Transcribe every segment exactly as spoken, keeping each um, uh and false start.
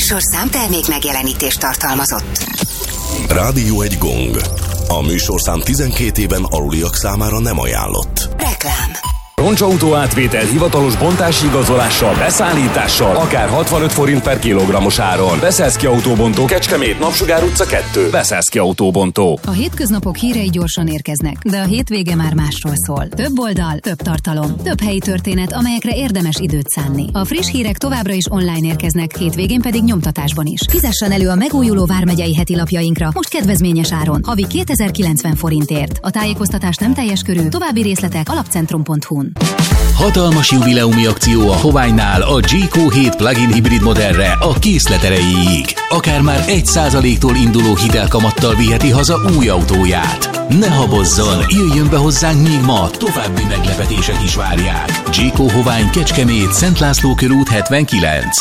műsorszám termék megjelenítést tartalmazott. Rádió egy gong. A műsorszám tizenkét éven aluliak számára nem ajánlott. Reklám. Roncsautó átvétel hivatalos bontási igazolással, beszállítással, akár hatvanöt forint per kilogrammos áron. Beszélszki Autóbontó, Kecskemét, Napsugár utca kettő. Beszélszki Autóbontó. A hétköznapok hírei gyorsan érkeznek, de a hétvége már másról szól. Több oldal, több tartalom, több helyi történet, amelyekre érdemes időt szánni. A friss hírek továbbra is online érkeznek, hétvégén pedig nyomtatásban is. Fizessen elő a megújuló vármegyei heti lapjainkra, most kedvezményes áron, havi kétezer-kilencven forintért. A tájékoztatás nem teljes körű, további részletek alapcentrum pont hu-n. Hatalmas jubileumi akció a Hoványnál a gé kó hét plug-in hibrid modellre a készlet erejéig. Akár már egy százaléktól induló hitelkamattal viheti haza új autóját. Ne habozzon, jöjjön be hozzánk még ma, további meglepetések is várják. gé kó Hovány, Kecskemét, Szent László körút hetvenkilenc.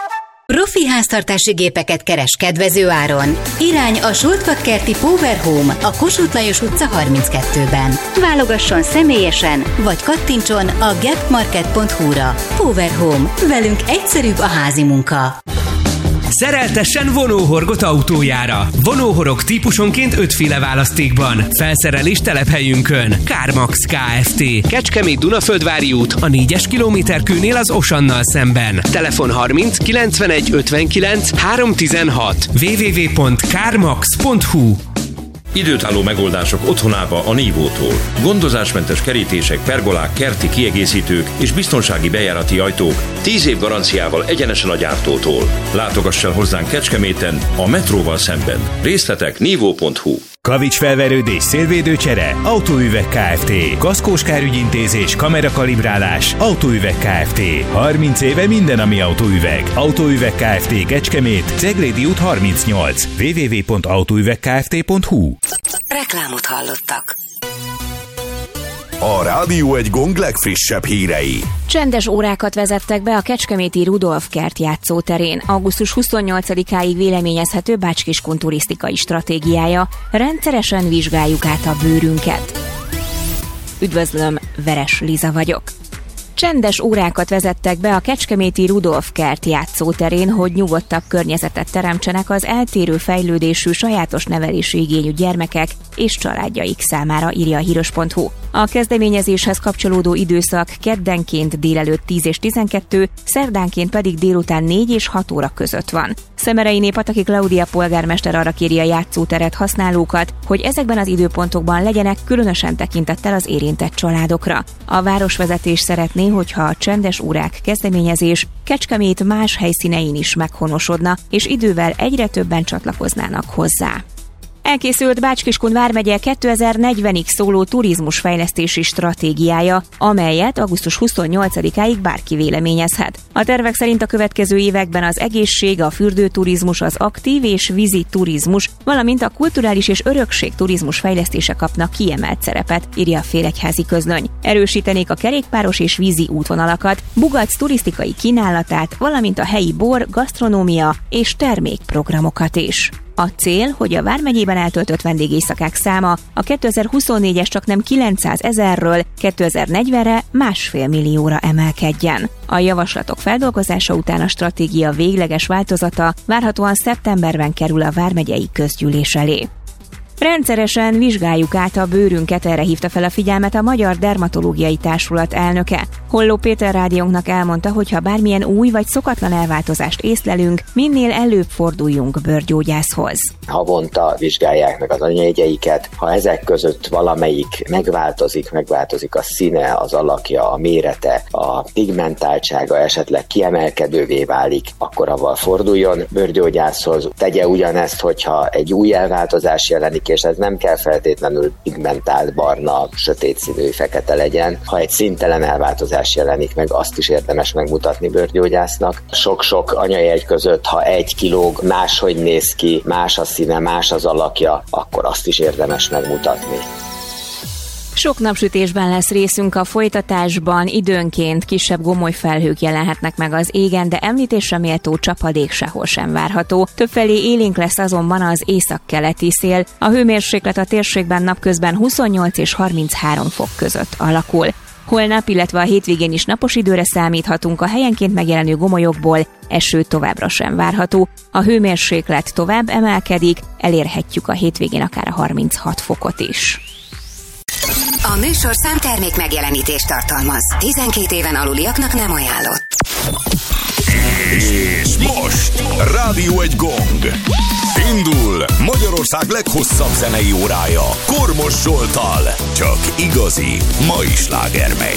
Profi háztartási gépeket keres kedvező áron. Irány a Soltfakkerti Power Home a Kossuth Lajos utca harminckettőben. Válogasson személyesen, vagy kattintson a gapmarket pont hu-ra. Power Home. Velünk egyszerűbb a házi munka. Szereltessen vonóhorgot autójára. Vonóhorog típusonként ötféle választékban. Felszerelés telephelyünkön. Kármax Kft. Kecskemét Dunaföldvári út, a négyes kilométerkőnél az Osannal szemben. Telefon harminc kilencvenegy ötvenkilenc háromszáztizenhat. double-u double-u double-u pont kármax pont hu. Időtálló megoldások otthonába a Nívótól. Gondozásmentes kerítések, pergolák, kerti kiegészítők és biztonsági bejárati ajtók tíz év garanciával egyenesen a gyártótól. Látogass el hozzánk Kecskeméten, a metróval szemben. Részletek nívó pont hu. Kavics felverődés, szélvédőcsere, Autóüveg Kft. Kaszkós kárügyintézés, kamerakalibrálás, Autóüveg Kft. harminc éve minden, ami autóüveg. Autóüveg Kft. Kecskemét, Ceglédi út harmincnyolc. double-u double-u double-u pont autóüveg kft pont hu. Reklámot hallottak. A Rádió egy gong legfrissebb hírei. Csendes órákat vezettek be a kecskeméti Rudolf kert játszóterén. augusztus huszonnyolcadikáig véleményezhető Bács-Kiskun turisztikai stratégiája. Rendszeresen vizsgáljuk át a bőrünket. Üdvözlöm, Veres Liza vagyok. Csendes órákat vezettek be a kecskeméti Rudolf kert játszóterén, hogy nyugodtabb környezetet teremtsenek az eltérő fejlődésű, sajátos nevelési igényű gyermekek és családjaik számára, írja a híros pont hu. A kezdeményezéshez kapcsolódó időszak keddenként délelőtt tíz és tizenkettő, szerdánként pedig délután négy és hat óra között van. Szemereiné Pataki Klaudia polgármester arra kéri a játszóteret használókat, hogy ezekben az időpontokban legyenek különösen tekintettel az érintett családokra. A városvezetés szeretné, hogyha a csendes órák kezdeményezés Kecskemét más helyszínein is meghonosodna, és idővel egyre többen csatlakoznának hozzá. Elkészült Bács-Kiskun vármegye kétezer-negyvenig szóló turizmusfejlesztési stratégiája, amelyet augusztus huszonnyolcadikáig bárki véleményezhet. A tervek szerint a következő években az egészség, a fürdőturizmus, az aktív és vízi turizmus, valamint a kulturális és örökség turizmus fejlesztése kapnak kiemelt szerepet, írja a Félegyházi Közlöny. Erősítenék a kerékpáros és vízi útvonalakat, Bugac turisztikai kínálatát, valamint a helyi bor, gasztronómia és termékprogramokat is. A cél, hogy a vármegyében eltöltött vendégéjszakák száma a kétezer-huszonnégyes csaknem kilencszázezerről kétezer-negyvenre másfél millióra emelkedjen. A javaslatok feldolgozása után a stratégia végleges változata várhatóan szeptemberben kerül a vármegyei közgyűlés elé. Rendszeresen vizsgáljuk át a bőrünket, erre hívta fel a figyelmet a Magyar Dermatológiai Társulat elnöke. Holló Péter rádiónknak elmondta, hogy ha bármilyen új vagy szokatlan elváltozást észlelünk, minél előbb forduljunk bőrgyógyászhoz. Havonta vizsgálják meg az anyajegyeiket, ha ezek között valamelyik megváltozik, megváltozik a színe, az alakja, a mérete, a pigmentáltsága esetleg kiemelkedővé válik, akkor avval forduljon bőrgyógyászhoz. Tegye ugyanezt, hogyha egy új elváltozás jelenik, és ez nem kell feltétlenül pigmentált, barna, sötét színű, fekete legyen. Ha egy színtelen elváltozás jelenik meg, azt is érdemes megmutatni bőrgyógyásznak. Sok-sok anyajegy között, ha egy kilóg máshogy néz ki, más a színe, más az alakja, akkor azt is érdemes megmutatni. Sok napsütésben lesz részünk a folytatásban, időnként kisebb gomolyfelhők jelenhetnek meg az égen, de említésre méltó csapadék sehol sem várható. Többfelé élénk lesz azonban az északkeleti szél. A hőmérséklet a térségben napközben huszonnyolc és harminchárom fok között alakul. Holnap, illetve a hétvégén is napos időre számíthatunk, a helyenként megjelenő gomolyokból eső továbbra sem várható. A hőmérséklet tovább emelkedik, elérhetjük a hétvégén akár a harminchat fokot is. A műsorszám termék megjelenítést tartalmaz. tizenkét éven aluliaknak nem ajánlott. És most Rádió egy gong. Indul Magyarország leghosszabb zenei órája Kormos Zsolttal. Csak igazi mai slágermegy.